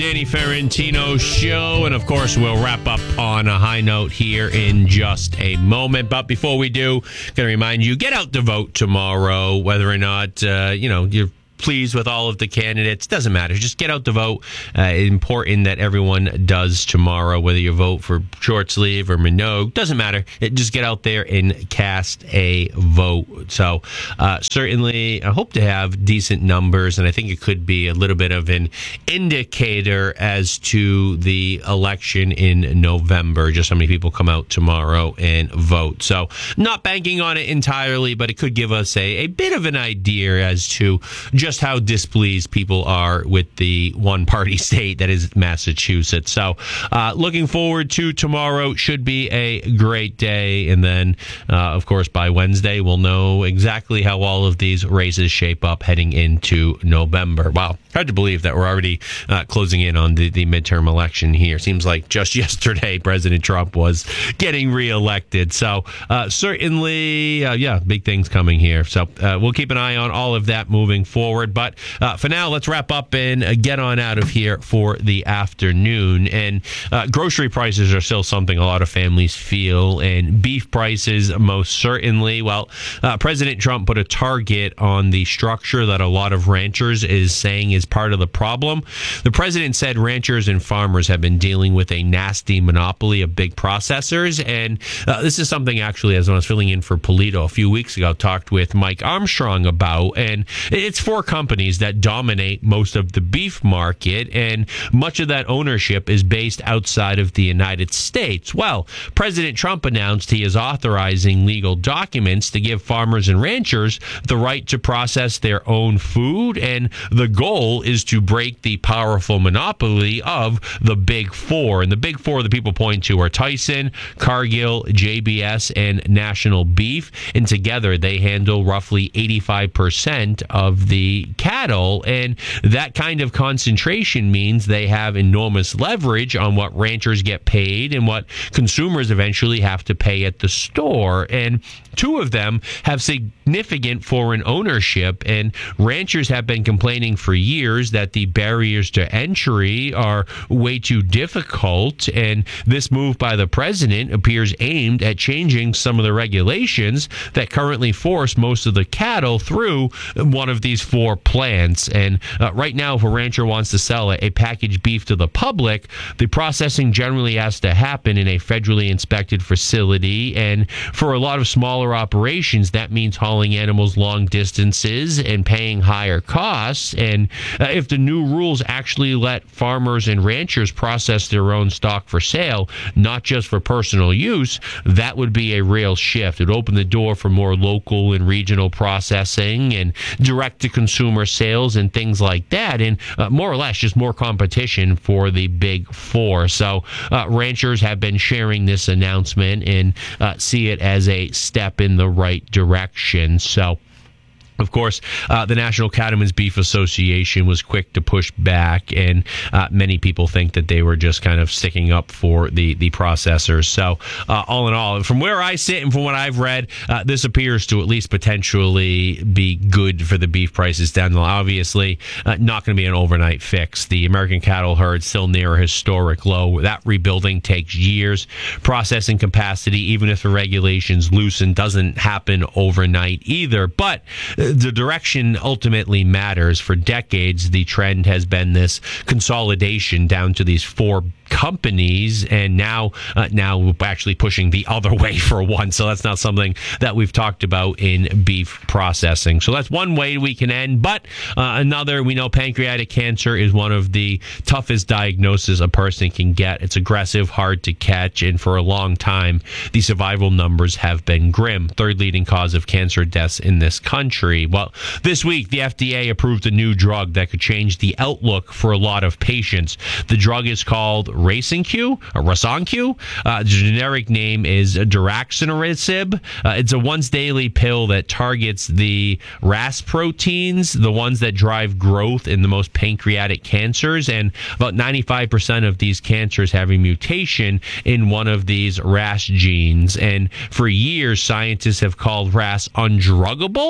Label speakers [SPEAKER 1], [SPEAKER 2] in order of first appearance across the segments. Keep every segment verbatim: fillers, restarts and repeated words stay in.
[SPEAKER 1] Danny Ferrantino Show, and of course we'll wrap up on a high note here in just a moment. But before we do, going to remind you, get out to vote tomorrow, whether or not uh, you know you're pleased with all of the candidates. Doesn't matter. Just get out to vote. Uh, important that everyone does tomorrow, whether you vote for short sleeve or Minogue. Doesn't matter. It, just get out there and cast a vote. So uh, certainly I hope to have decent numbers, and I think it could be a little bit of an indicator as to the election in November, just how many people come out tomorrow and vote. So not banking on it entirely, but it could give us a, a bit of an idea as to just how displeased people are with the one-party state that is Massachusetts. So uh, looking forward to tomorrow. Should be a great day. And then, uh, of course, by Wednesday, we'll know exactly how all of these races shape up heading into November. Wow. Hard to believe that we're already uh, closing in on the, the midterm election here. Seems like just yesterday, President Trump was getting reelected. So uh, certainly, uh, yeah, big things coming here. So uh, we'll keep an eye on all of that moving forward. But uh, for now, let's wrap up and uh, get on out of here for the afternoon. And uh, grocery prices are still something a lot of families feel, and beef prices most certainly. Well, uh, President Trump put a target on the structure that a lot of ranchers is saying is part of the problem. The president said ranchers and farmers have been dealing with a nasty monopoly of big processors. And uh, this is something actually, as I was filling in for Polito a few weeks ago, talked with Mike Armstrong about. And it's four companies that dominate most of the beef market, and much of that ownership is based outside of the United States. Well, President Trump announced he is authorizing legal documents to give farmers and ranchers the right to process their own food, and the goal is to break the powerful monopoly of the Big Four. And the Big Four the people point to are Tyson, Cargill, J B S, and National Beef, and together they handle roughly eighty-five percent of the cattle, and that kind of concentration means they have enormous leverage on what ranchers get paid and what consumers eventually have to pay at the store. And two of them have significant foreign ownership, and ranchers have been complaining for years that the barriers to entry are way too difficult, and this move by the president appears aimed at changing some of the regulations that currently force most of the cattle through one of these four plants. And uh, right now, if a rancher wants to sell a, a packaged beef to the public, the processing generally has to happen in a federally inspected facility, and for a lot of smaller operations, that means hauling animals long distances and paying higher costs. And uh, if the new rules actually let farmers and ranchers process their own stock for sale, not just for personal use, that would be a real shift. It would open the door for more local and regional processing and direct-to-consumer sales and things like that, and uh, more or less just more competition for the Big Four. So uh, ranchers have been sharing this announcement and uh, see it as a step in the right direction. So of course, uh, the National Cattlemen's Beef Association was quick to push back, and uh, many people think that they were just kind of sticking up for the, the processors. So, uh, all in all, from where I sit and from what I've read, uh, this appears to at least potentially be good for the beef prices down the line. Obviously, uh, not going to be an overnight fix. The American cattle herd still near a historic low. That rebuilding takes years. Processing capacity, even if the regulations loosen, doesn't happen overnight either. But the direction ultimately matters. For decades, the trend has been this consolidation down to these four companies, and now uh, now actually pushing the other way for one. So that's not something that we've talked about in beef processing. So that's one way we can end. But uh, another, we know pancreatic cancer is one of the toughest diagnoses a person can get. It's aggressive, hard to catch, and for a long time, the survival numbers have been grim. Third leading cause of cancer deaths in this country. Well, this week, the F D A approved a new drug that could change the outlook for a lot of patients. The drug is called Racing-Q, or Rason-Q. Uh, the generic name is Daraxonrasib. Uh, it's a once-daily pill that targets the R A S proteins, the ones that drive growth in the most pancreatic cancers, and about ninety-five percent of these cancers have a mutation in one of these R A S genes. And for years, scientists have called R A S undruggable.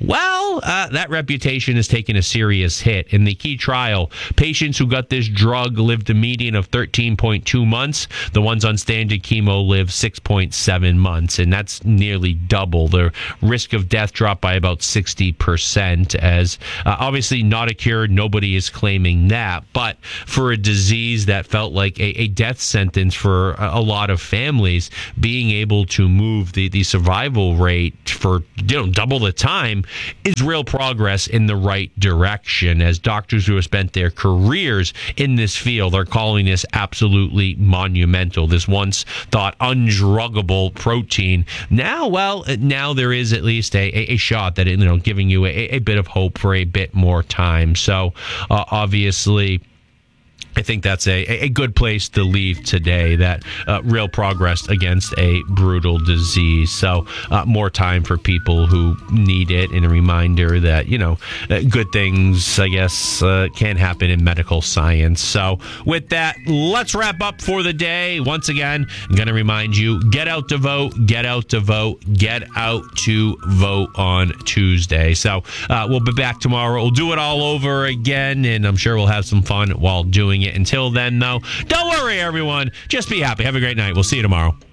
[SPEAKER 1] Well, uh, that reputation has taken a serious hit. In the key trial, patients who got this drug lived a median of thirteen point two months. The ones on standard chemo lived six point seven months, and that's nearly double. The risk of death dropped by about sixty percent, as uh, obviously not a cure. Nobody is claiming that. But for a disease that felt like a, a death sentence for a, a lot of families, being able to move the, the survival rate for you know double the time is real progress in the right direction, as doctors who have spent their careers in this field are calling this absolutely monumental. This once thought undruggable protein, now, well, now there is at least a, a, a shot that, you know, giving you a, a bit of hope for a bit more time. So, uh, obviously, I think that's a, a good place to leave today, that uh, real progress against a brutal disease. So uh, more time for people who need it, and a reminder that, you know, uh, good things, I guess, uh, can happen in medical science. So with that, let's wrap up for the day. Once again, I'm going to remind you, get out to vote, get out to vote, get out to vote on Tuesday. So uh, we'll be back tomorrow. We'll do it all over again, and I'm sure we'll have some fun while doing it. Until then, though, don't worry, everyone. Just be happy. Have a great night. We'll see you tomorrow.